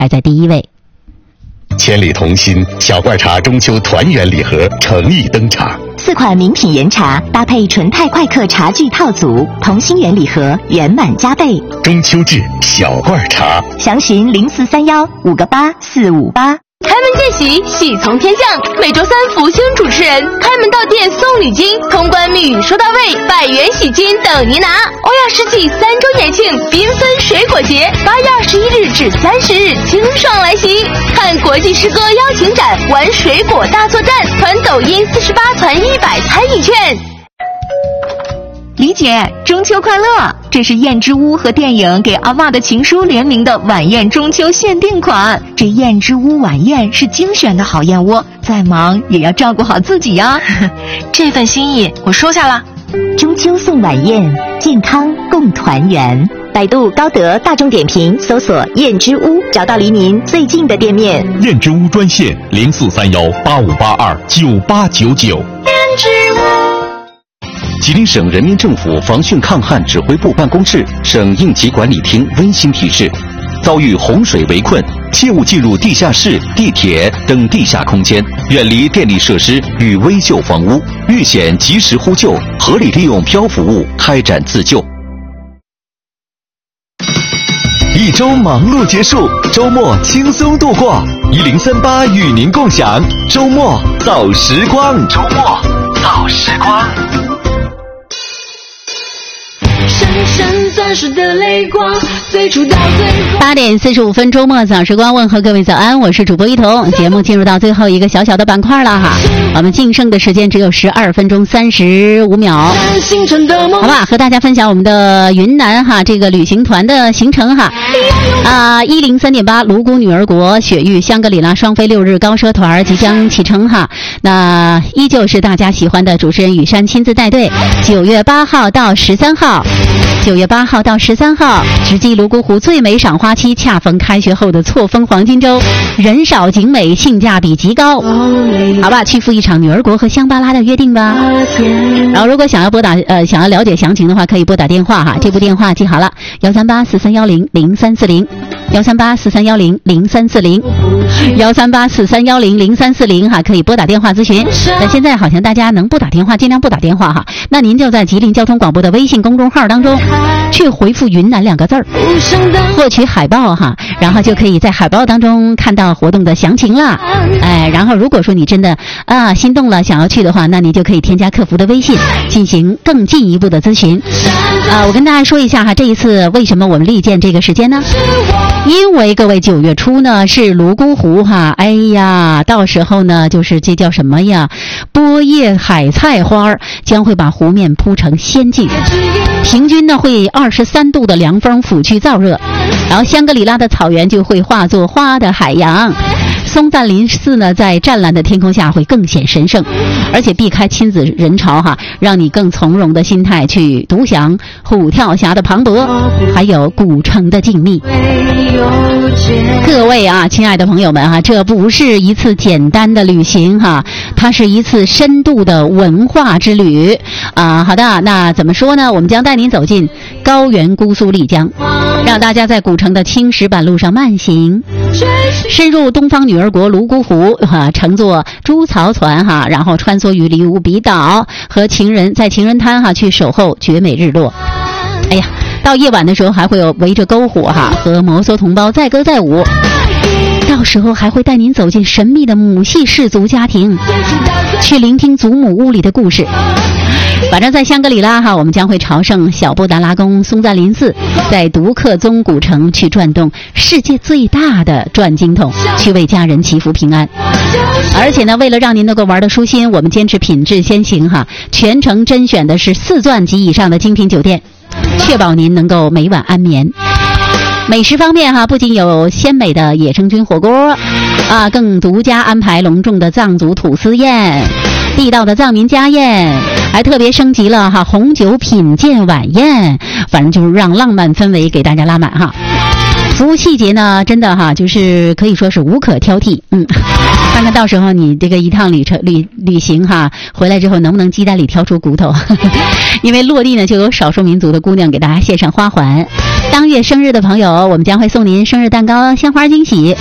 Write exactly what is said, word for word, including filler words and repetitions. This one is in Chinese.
排在第一位。 千里同心小罐茶中秋团圆礼盒诚意登场， 四款名品岩茶搭配纯泰快客茶具套组，同心圆礼盒圆满加倍。 中秋至小罐茶， 详询零四三幺五个八四五八。 开门见喜，喜从天降。每周三福星主持人开门到店送礼金，通关密语说到位，百元喜金等您拿。欧亚世纪三周年庆缤纷水果节，八月二十一日至三十日清爽来袭。看国际诗歌邀请展，玩水果大作战，团抖音四十八团一百参与券。 李姐，中秋快乐！这是燕之屋和电影给阿嬷的情书联名的晚宴中秋限定款。这燕之屋晚宴是精选的好燕窝，再忙也要照顾好自己呀。 这份心意我收下了。 中秋送晚宴，健康共团圆。百度、高德、大众点评搜索燕之屋，找到离您最近的店面。 燕之屋专线零四三幺八五八二九八九九。 燕之屋。 吉林省人民政府防汛抗旱指挥部办公室、省应急管理厅温馨提示：遭遇洪水围困，切勿进入地下室、地铁等地下空间，远离电力设施与危旧房屋，遇险及时呼救，合理利用漂浮物开展自救。 一周忙碌结束，周末轻松度过。一零三八与您共享周末造时光。周末造时光。 深深钻石的泪光，最初到最后。 八点四十五分，周末早时光，问候各位早安，我是主播一彤。节目进入到最后一个小小的板块了哈，我们净剩的时间只有十二分钟三十五秒，好吧，和大家分享我们的云南哈这个旅行团的行程哈。啊，一零三点八泸沽女儿国雪域香格里拉双飞六日高奢团即将启程哈。那依旧是大家喜欢的主持人雨珊亲自带队，九月八号到十三号。九月八号到十三号，直击泸沽湖最美赏花期，恰逢开学后的错峰黄金周，人少景美，性价比极高。好吧，去赴一场女儿国和香巴拉的约定吧。然后，如果想要拨打呃想要了解详情的话，可以拨打电话哈，这部电话记好了，幺三八四三幺零零三四零，幺三八四三幺零零三四零，幺三八四三幺零零三四零哈，可以拨打电话咨询。那现在好像大家能不打电话尽量不打电话哈，那您就在吉林交通广播的微信公众号当中去回复云南两个字儿，获取海报哈，然后就可以在海报当中看到活动的详情了。哎，然后如果说你真的啊心动了想要去的话，那你就可以添加客服的微信进行更进一步的咨询。啊，我跟大家说一下哈，这一次为什么我们力荐这个时间呢？因为各位九月初呢是泸沽湖哈，哎呀，到时候呢就是这叫什么呀？波叶海菜花将会把湖面铺成仙境，平均呢会二十三度的凉风抚去燥热，然后香格里拉的草原就会化作花的海洋。松赞林寺呢，在湛蓝的天空下会更显神圣，而且避开亲子人潮哈，让你更从容的心态去独享虎跳峡的磅礴，还有古城的静谧。各位啊，亲爱的朋友们哈，这不是一次简单的旅行哈，它是一次深度的文化之旅啊。好的，那怎么说呢？我们将带您走进高原姑苏丽江，让大家在古城的青石板路上慢行，深入东方女儿国泸沽湖哈，乘坐猪槽船哈，然后穿梭于里乌比岛，和情人在情人滩哈去守候绝美日落。哎呀，到夜晚的时候还会有围着篝火哈，和摩梭同胞载歌载舞。到时候还会带您走进神秘的母系氏族家庭，去聆听祖母屋里的故事。反正在香格里拉哈，我们将会朝圣小布达拉宫、松赞林寺，在独克宗古城去转动世界最大的转经筒，去为家人祈福平安。而且呢，为了让您能够玩得舒心，我们坚持品质先行哈，全程甄选的是四钻及以上的精品酒店，确保您能够每晚安眠。美食方面哈，不仅有鲜美的野生菌火锅啊，更独家安排隆重的藏族土司宴、地道的藏民家宴，还特别升级了哈红酒品鉴晚宴，反正就是让浪漫氛围给大家拉满哈。 服务细节呢，真的哈，就是可以说是无可挑剔。嗯，看看到时候你这个一趟旅程旅旅行哈，回来之后能不能鸡蛋里挑出骨头？因为落地呢，就有少数民族的姑娘给大家献上花环。当月生日的朋友，我们将会送您生日蛋糕、鲜花惊喜。